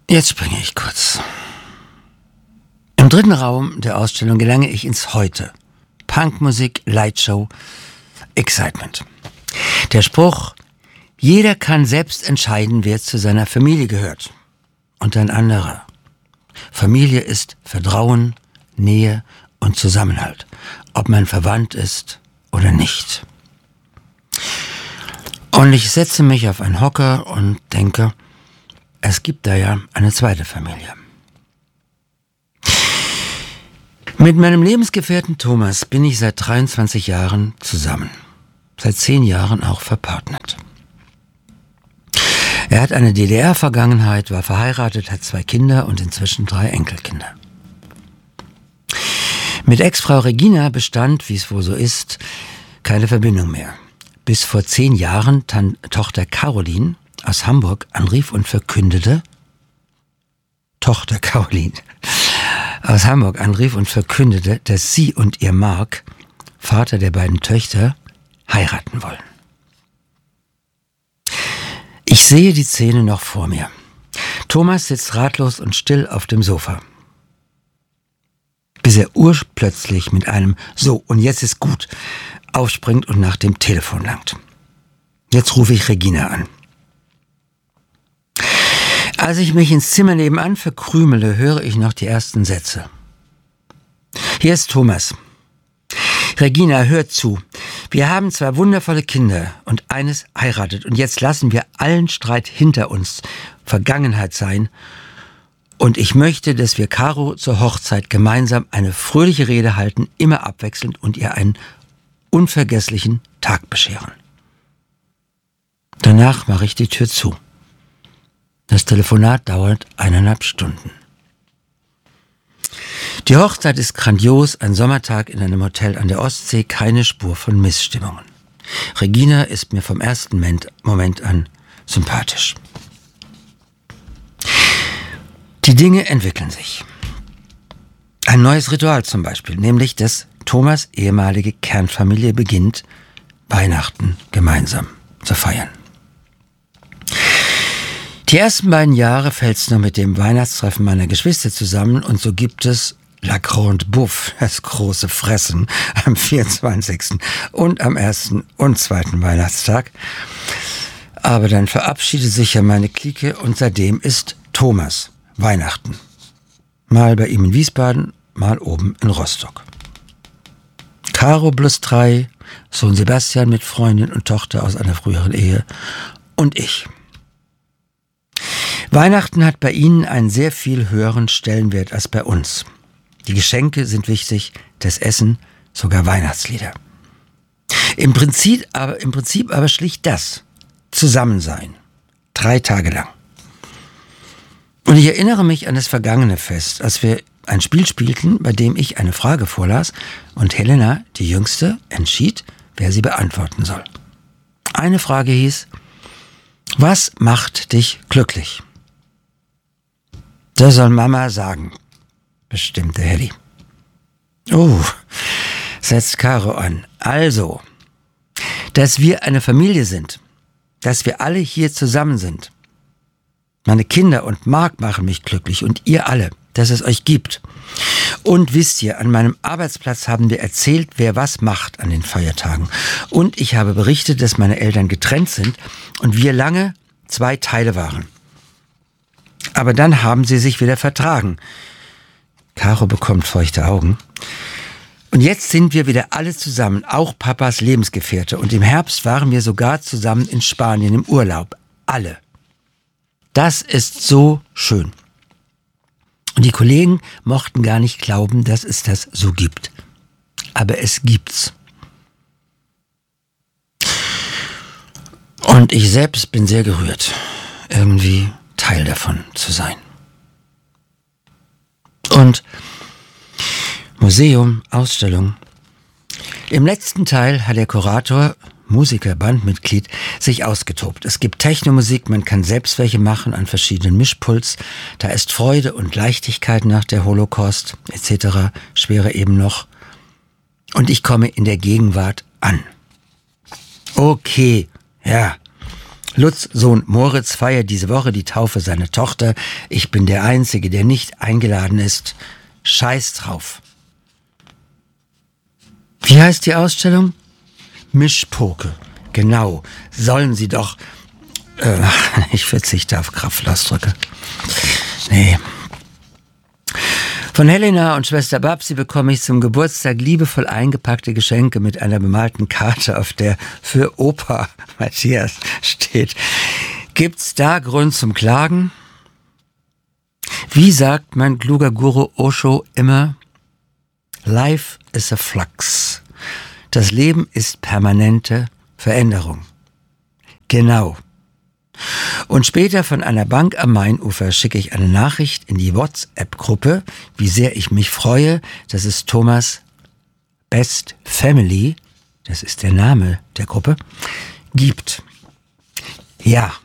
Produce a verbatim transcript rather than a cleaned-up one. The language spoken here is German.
Jetzt springe ich kurz. Im dritten Raum der Ausstellung gelange ich ins Heute. Punkmusik, Lightshow, Excitement. Der Spruch, jeder kann selbst entscheiden, wer zu seiner Familie gehört. Und ein anderer. Familie ist Vertrauen, Nähe und Zusammenhalt. Ob man verwandt ist oder nicht. Und ich setze mich auf einen Hocker und denke, es gibt da ja eine zweite Familie. Mit meinem Lebensgefährten Thomas bin ich seit dreiundzwanzig Jahren zusammen. Seit zehn Jahren auch verpartnert. Er hat eine D D R-Vergangenheit, war verheiratet, hat zwei Kinder und inzwischen drei Enkelkinder. Mit Ex-Frau Regina bestand, wie es wohl so ist, keine Verbindung mehr. Bis vor zehn Jahren Tan- Tochter Caroline aus Hamburg anrief und verkündete, Tochter Caroline aus Hamburg anrief und verkündete, dass sie und ihr Mark, Vater der beiden Töchter, heiraten wollen. Ich sehe die Szene noch vor mir. Thomas sitzt ratlos und still auf dem Sofa. Bis er urplötzlich mit einem »So, und jetzt ist gut« aufspringt und nach dem Telefon langt. Jetzt rufe ich Regina an. Als ich mich ins Zimmer nebenan verkrümele, höre ich noch die ersten Sätze. Hier ist Thomas. Regina, hört zu. Wir haben zwei wundervolle Kinder und eines heiratet. Und jetzt lassen wir allen Streit hinter uns Vergangenheit sein. Und ich möchte, dass wir Caro zur Hochzeit gemeinsam eine fröhliche Rede halten, immer abwechselnd und ihr einen unvergesslichen Tag bescheren. Danach mache ich die Tür zu. Das Telefonat dauert eineinhalb Stunden. Die Hochzeit ist grandios, ein Sommertag in einem Hotel an der Ostsee, keine Spur von Missstimmungen. Regina ist mir vom ersten Moment an sympathisch. Die Dinge entwickeln sich. Ein neues Ritual zum Beispiel, nämlich dass Thomas' ehemalige Kernfamilie beginnt, Weihnachten gemeinsam zu feiern. Die ersten beiden Jahre fällt es noch mit dem Weihnachtstreffen meiner Geschwister zusammen und so gibt es La Grande Bouffe, das große Fressen, am vierundzwanzigsten und am ersten und zweiten Weihnachtstag. Aber dann verabschiedet sich ja meine Clique und seitdem ist Thomas Weihnachten. Mal bei ihm in Wiesbaden, mal oben in Rostock. Caro plus drei, Sohn Sebastian mit Freundin und Tochter aus einer früheren Ehe und ich. Weihnachten hat bei ihnen einen sehr viel höheren Stellenwert als bei uns. Die Geschenke sind wichtig, das Essen, sogar Weihnachtslieder. Im Prinzip aber, im Prinzip aber schlicht das, Zusammensein, drei Tage lang. Und ich erinnere mich an das vergangene Fest, als wir ein Spiel spielten, bei dem ich eine Frage vorlas und Helena, die Jüngste, entschied, wer sie beantworten soll. Eine Frage hieß, was macht dich glücklich? Das soll Mama sagen, bestimmte Helly. Oh, setzt Caro an. Also, dass wir eine Familie sind, dass wir alle hier zusammen sind. Meine Kinder und Marc machen mich glücklich und ihr alle, dass es euch gibt. Und wisst ihr, an meinem Arbeitsplatz haben wir erzählt, wer was macht an den Feiertagen. Und ich habe berichtet, dass meine Eltern getrennt sind und wir lange zwei Teile waren. Aber dann haben sie sich wieder vertragen. Caro bekommt feuchte Augen. Und jetzt sind wir wieder alle zusammen, auch Papas Lebensgefährte. Und im Herbst waren wir sogar zusammen in Spanien im Urlaub. Alle. Das ist so schön. Und die Kollegen mochten gar nicht glauben, dass es das so gibt. Aber es gibt's. Und ich selbst bin sehr gerührt, irgendwie Teil davon zu sein. Und Museum, Ausstellung. Im letzten Teil hat der Kurator, Musiker, Bandmitglied, sich ausgetobt. Es gibt Technomusik, man kann selbst welche machen an verschiedenen Mischpuls. Da ist Freude und Leichtigkeit nach der Holocaust et cetera. Schwere eben noch. Und ich komme in der Gegenwart an. Okay, ja, Lutz' Sohn Moritz feiert diese Woche die Taufe seiner Tochter. Ich bin der Einzige, der nicht eingeladen ist. Scheiß drauf. Wie heißt die Ausstellung? Mischpoke. Genau. Sollen sie doch... Äh, ich verzichte auf Kraftausdrücke. Nee. Von Helena und Schwester Babsi bekomme ich zum Geburtstag liebevoll eingepackte Geschenke mit einer bemalten Karte, auf der für Opa Matthias steht. Gibt's da Grund zum Klagen? Wie sagt mein kluger Guru Osho immer? Life is a flux. Das Leben ist permanente Veränderung. Genau. Und später von einer Bank am Mainufer schicke ich eine Nachricht in die WhatsApp-Gruppe, wie sehr ich mich freue, dass es Thomas Best Family, das ist der Name der Gruppe, gibt. Ja,